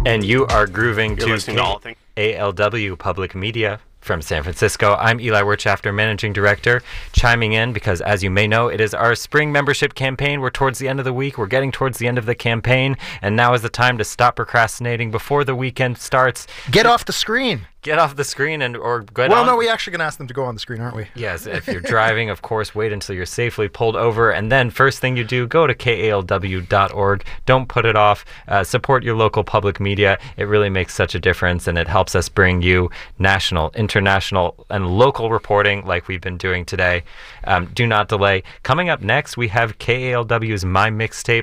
And you are grooving You're to listening to All Things ALW Public Media from San Francisco. I'm Eli Wirtschafter, Managing Director, chiming in because, as you may know, it is our spring membership campaign. We're towards the end of the week. We're getting towards the end of the campaign, and now is the time to stop procrastinating before the weekend starts. Get off the screen. Get off the screen or get Well, on. no, we actually going to ask them to go on the screen, aren't we? Yes, if you're driving, of course, wait until you're safely pulled over, and then first thing you do, go to kalw.org. Don't put it off. Support your local public media. It really makes such a difference, and it helps us bring you national, international, and local reporting like we've been doing today. Do not delay. Coming up next, we have KALW's My Mixtape.